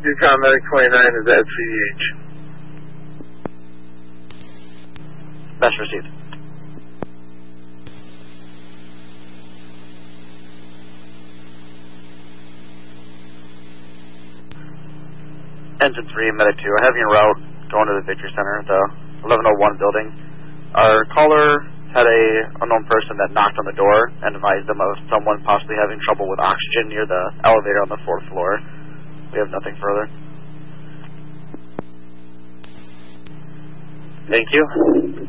Yukon Medic 29 is at CDH. Best received. Engine 3, Medic 2. I have you en route going to the Victory Center, the 1101 building. Our caller had a unknown person that knocked on the door and advised them of someone possibly having trouble with oxygen near the elevator on the 4th floor. We have nothing further. Thank you.